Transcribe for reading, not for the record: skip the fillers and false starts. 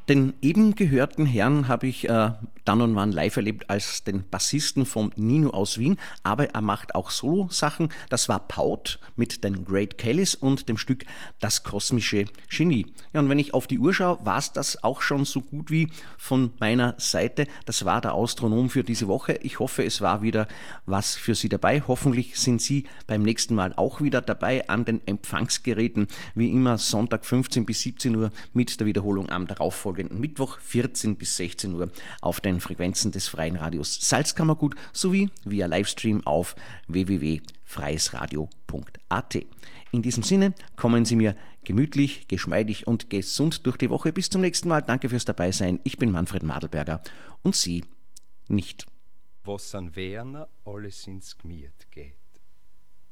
Den eben gehörten Herrn habe ich dann und wann live erlebt als den Bassisten von Nino aus Wien, aber er macht auch Solo-Sachen. Das war Paut mit den Great Kellys und dem Stück Das kosmische Genie. Ja, und wenn ich auf die Uhr schaue, war es das auch schon so gut wie von meiner Seite. Das war der Astronom für diese Woche. Ich hoffe, es war wieder was für Sie dabei. Hoffentlich sind Sie beim nächsten Mal auch wieder dabei an den Empfangsgeräten. Wie immer Sonntag 15 bis 17 Uhr mit der Wiederholung am darauffolgenden Mittwoch 14 bis 16 Uhr auf den Frequenzen des Freien Radios Salzkammergut sowie via Livestream auf www.freiesradio.at. In diesem Sinne kommen Sie mir gemütlich, geschmeidig und gesund durch die Woche. Bis zum nächsten Mal. Danke fürs Dabeisein. Ich bin Manfred Madelberger und Sie nicht. Was an Werner alles ins Gmiet geht.